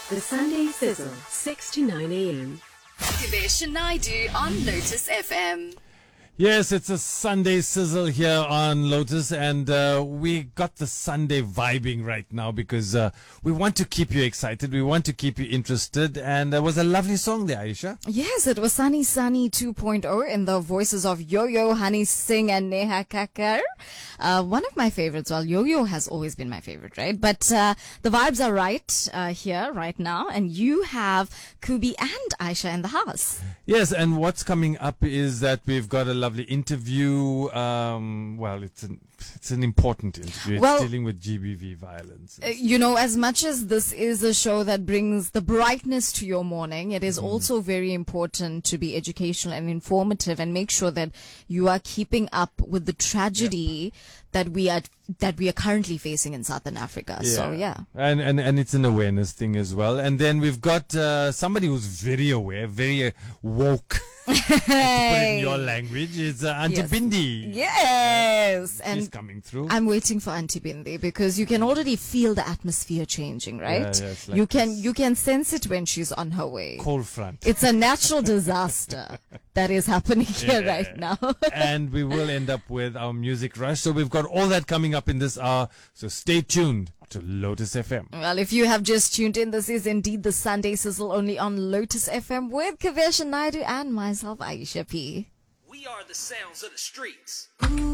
The Sunday Sizzle, 6 to 9 a.m. Kavesh Naidu on Lotus FM. Yes, it's a Sunday sizzle here on Lotus, and we got the Sunday vibing right now because we want to keep you excited, we want to keep you interested, and there was a lovely song there, Aisha. Yes, it was Sunny Sunny 2.0 in the voices of Yo-Yo, Honey Singh and Neha Kakkar. One of my favorites. Well, Yo-Yo has always been my favorite, right? But the vibes are right here, right now, and you have Kubi and Aisha in the house. Yes, and what's coming up is that we've got a lovely interview. Well, it's an important interview. It's dealing with GBV violence. As much as this is a show that brings the brightness to your morning, it is also very important to be educational and informative and make sure that you are keeping up with the tragedy that we are currently facing in Southern Africa. Yeah. So yeah. And it's an awareness thing as well. And then we've got somebody who's very aware, very woke. To put it in your language, it's Auntie Bindi. Yes. She's And coming through. I'm waiting for Auntie Bindi because you can already feel the atmosphere changing, right? Yeah, it's like you can sense it when she's on her way. Cold front. It's a natural disaster that is happening here right now. And we will end up with our music rush. So we've got all that coming up in this hour. So stay tuned to Lotus FM. Well, if you have just tuned in, this is indeed the Sunday Sizzle only on Lotus FM with Kavesh Naidu and myself, Aisha P. We are the sounds of the streets. Ooh,